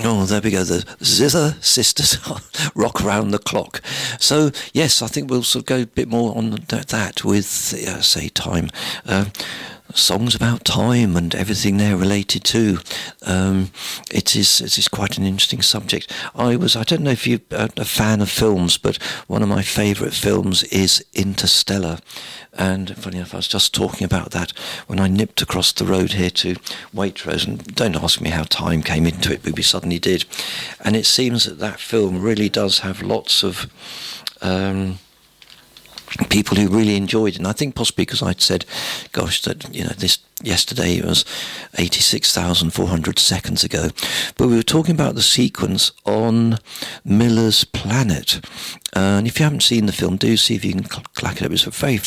Oh, there we go. The Zither Sisters rock around the clock. So, yes, I think we'll sort of go a bit more on that with, say, time. Songs about time and everything there related to. It is quite an interesting subject. I don't know if you're a fan of films, but one of my favourite films is Interstellar. And funny enough, I was just talking about that when I nipped across the road here to Waitrose. And don't ask me how time came into it, but we suddenly did. And it seems that film really does have lots of people who really enjoyed it. And I think possibly because I'd said, gosh, that, this yesterday it was 86,400 seconds ago. But we were talking about the sequence on Miller's Planet. And if you haven't seen the film, do see if you can clack it up. It's a very,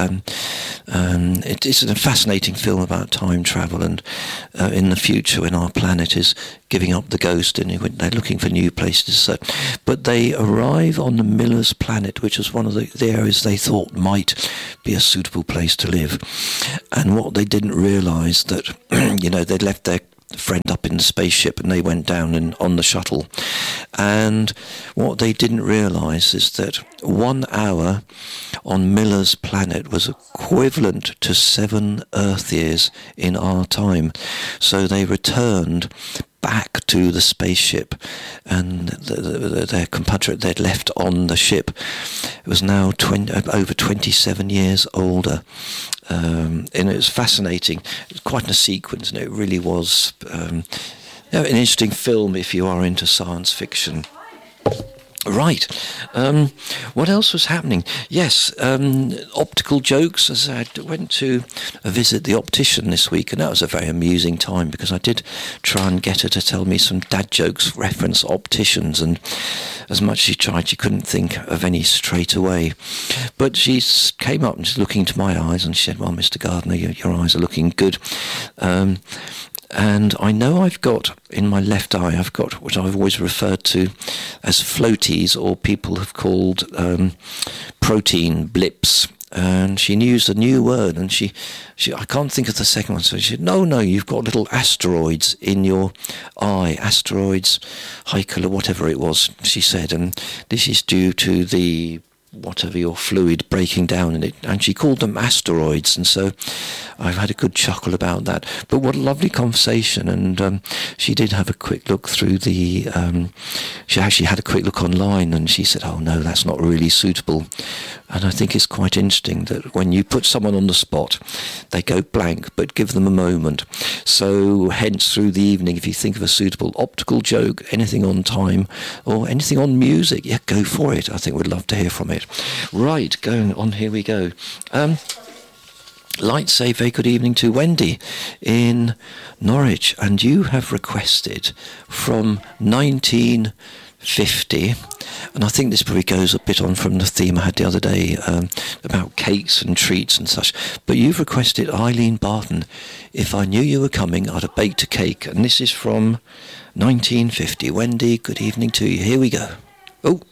it's a fascinating film about time travel and in the future when our planet is giving up the ghost and they're looking for new places. So, but they arrive on the Miller's Planet, which was one of the areas they thought might be a suitable place to live. And what they didn't realise that, they'd left their friend up in the spaceship and they went down on the shuttle. And what they didn't realise is that 1 hour on Miller's Planet was equivalent to 7 Earth years in our time. So they returned back to the spaceship, and their compatriot they'd left on the ship was now over 27 years older. And it was fascinating. It was quite a sequence, and it really was an interesting film if you are into science fiction. Right. What else was happening? Yes, optical jokes. As I went to visit the optician this week, and that was a very amusing time because I did try and get her to tell me some dad jokes reference opticians, and as much as she tried, she couldn't think of any straight away. But she came up and she's looking into my eyes and she said, "Well, Mr. Gardner, your eyes are looking good." And I know I've got, in my left eye, I've got what I've always referred to as floaties, or people have called protein blips. And she used a new word, and she I can't think of the second one. So she said, no, you've got little asteroids in your eye, asteroids, Haeckel, or whatever it was, she said. And this is due to the whatever your fluid breaking down in it, and she called them asteroids, and so I've had a good chuckle about that. But what a lovely conversation, and she did have a quick look through the she actually had a quick look online, and she said, "Oh no, that's not really suitable." And I think it's quite interesting that when you put someone on the spot, they go blank, but give them a moment. So hence through the evening, if you think of a suitable optical joke, anything on time or anything on music, yeah, go for it. I think we'd love to hear from it. Right, going on, here we go. Like to say very good evening to Wendy in Norwich, and you have requested from 1950, and I think this probably goes a bit on from the theme I had the other day about cakes and treats and such, but you've requested Eileen Barton, "If I Knew You Were Coming, I'd Have Baked a Cake," and this is from 1950. Wendy, good evening to you. Here we go. Oh.